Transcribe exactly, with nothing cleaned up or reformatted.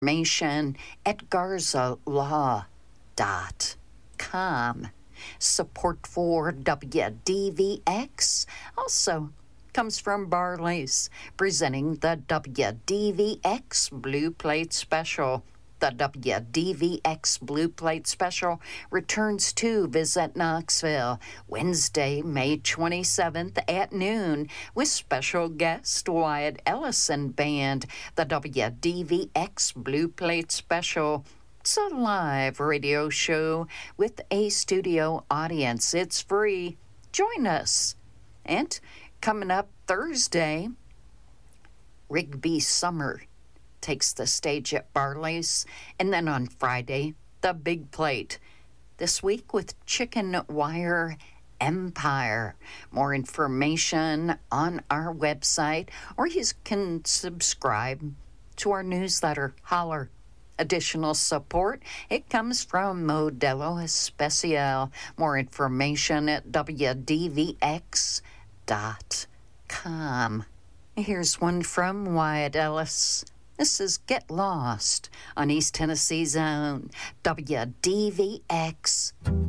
information at garza law dot com. Support for W D V X also comes from Barley's, presenting the W D V X Blue Plate Special. The W D V X Blue Plate Special returns to Visit Knoxville Wednesday, May twenty-seventh at noon with special guest Wyatt Ellison Band. The W D V X Blue Plate Special. It's a live radio show with a studio audience. It's free. Join us. And coming up Thursday, Rigby Summer takes the stage at Barley's, and then on Friday, the Big Plate. This week with Chicken Wire Empire. More information on our website, or you can subscribe to our newsletter. Holler. Additional support, it comes from Modelo Especial. More information at W D V X dot com. Here's one from Wyatt Ellis. This is Get Lost on East Tennessee's own W D V X.